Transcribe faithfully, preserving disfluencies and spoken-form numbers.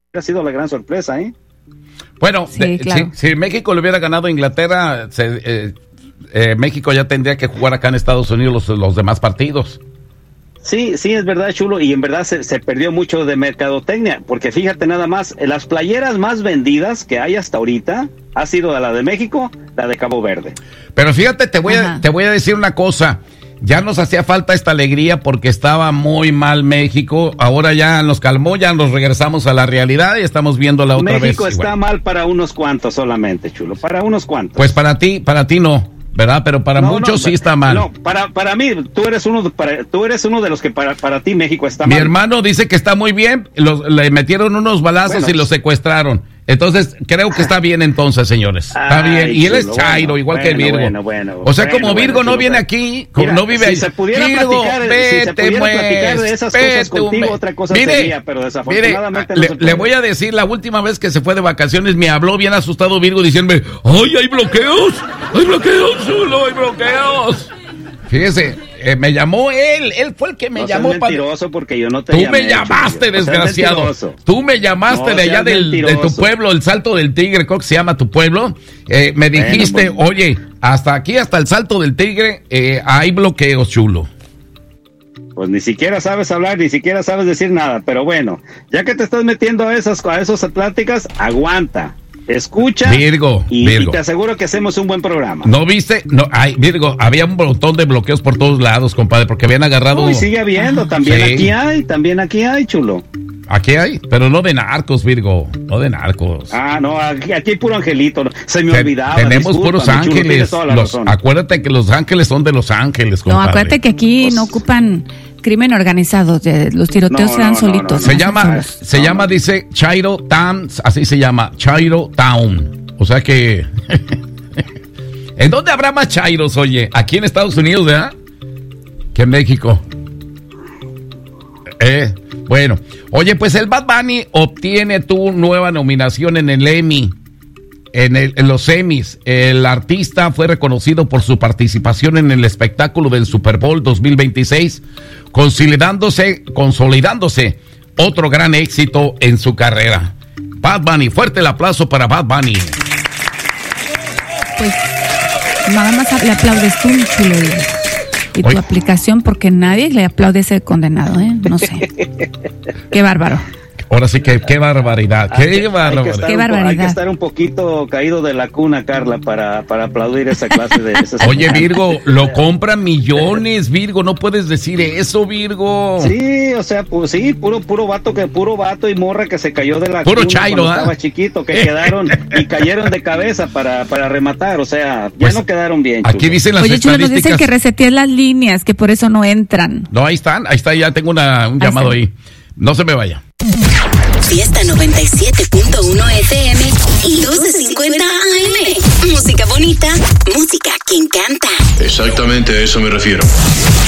ha sido la gran sorpresa, ¿eh? Bueno, Sí, de, claro. si, si México le hubiera ganado a Inglaterra, se, eh, eh, México ya tendría que jugar acá en Estados Unidos los, los demás partidos. Sí, sí, es verdad, Chulo, y en verdad se, se perdió mucho de mercadotecnia, porque fíjate nada más, las playeras más vendidas que hay hasta ahorita ha sido la de México, la de Cabo Verde. Pero fíjate, te voy, a, Ajá. te voy a decir una cosa. Ya nos hacía falta esta alegría porque estaba muy mal México. Ahora ya nos calmó, ya nos regresamos a la realidad y estamos viéndola otra vez. México está Bueno, mal para unos cuantos solamente, Chulo, para unos cuantos. pues para ti, para ti no, ¿verdad? Pero para No, muchos no, sí está mal. No, para, para mí, tú eres uno de, para, tú eres uno de los que para, para ti México está Mi mal. hermano dice que está muy bien, los, le metieron unos balazos Bueno. y lo secuestraron. Entonces, creo que está bien entonces, señores. Está Ay, bien. Y él es chulo, Chairo, bueno, igual que bueno, Virgo. bueno, bueno, o sea, bueno, como Virgo bueno, no chulo, viene pero- aquí, como Mira, no vive si ahí. se pudiera Virgo, platicar- si se vete, pudiera pues, platicar de esas cosas vete, contigo, hombre. otra cosa Mire, sería, pero desafortunadamente mire, no le, se le puede. voy a decir, la última vez que se fue de vacaciones me habló bien asustado Virgo diciéndome, ¡ay, hay bloqueos! ¡Hay bloqueos, chulo! ¡Hay bloqueos! Fíjese, eh, me llamó él, él fue el que me No seas llamó para... mentiroso porque yo no te Tú llamé, me llamaste, Chulo. No seas desgraciado. mentiroso. Tú me llamaste No de allá seas del, de tu mentiroso. pueblo, el Salto del Tigre, creo que se llama tu pueblo. Eh, me Bueno, dijiste, pues. oye, hasta aquí, hasta el Salto del Tigre, eh, hay bloqueos, chulo. Pues ni siquiera sabes hablar, ni siquiera sabes decir nada, pero bueno, ya que te estás metiendo a esas, a esas pláticas, aguanta, escucha Virgo, y, Virgo. y te aseguro que hacemos un buen programa. ¿No viste? No, ay, Virgo, había un montón de bloqueos por todos lados, compadre, porque habían agarrado... Uy, sigue habiendo, también Sí. aquí hay, también aquí hay, chulo. Aquí hay, pero no de narcos, Virgo, no de narcos. Ah, no, aquí, aquí hay puro angelito, no, se me Te- olvidaba. Tenemos discúlpame, puros chulo, tienes ángeles. toda la Los- razón. acuérdate que los ángeles son de los ángeles, No, compadre. acuérdate que aquí Pues- no ocupan crimen organizado, de- los tiroteos No, se dan no, no, solitos. no, Se no. llama, solos. se No, llama, no. dice Chairo Town, así se llama, Chairo Town. O sea que, ¿en dónde habrá más Chairos, oye? Aquí en Estados Unidos, ¿verdad? Que en México. Eh, bueno, oye, pues el Bad Bunny obtiene tu nueva nominación en el Emmy. En, el- en los Emmys, el artista fue reconocido por su participación en el espectáculo del Super Bowl dos mil veintiséis, consolidándose, consolidándose otro gran éxito en su carrera. Bad Bunny, fuerte el aplauso para Bad Bunny. Pues nada más le aplaudes tú, mi chulo, y, y tu Oye. aplicación, porque nadie le aplaude a ese condenado, ¿eh? No sé. Qué bárbaro. Ahora sí que qué barbaridad, Hay que- qué hay que barbaridad. estar Qué un po- Hay barbaridad. que estar un poquito caído de la cuna, Carla, para, para aplaudir esa clase de... esas- Oye, Virgo, lo compran millones, Virgo, no puedes decir eso, Virgo. Sí, o sea, pues sí, puro puro vato que puro vato y morra que se cayó de la Puro cuna chairo, cuando ¿ah? estaba chiquito, que quedaron y cayeron de cabeza para, para rematar, o sea, ya Pues, no quedaron bien. Aquí chulo. dicen las Oye, chulo, nos estadísticas. dicen que reseteé las líneas, que por eso no entran. No, ahí están, ahí está, ya tengo una, un Ahí llamado está. ahí. No se me vaya. Fiesta noventa y siete punto uno F M y doce cincuenta A M. Música bonita, música que encanta. Exactamente a eso me refiero.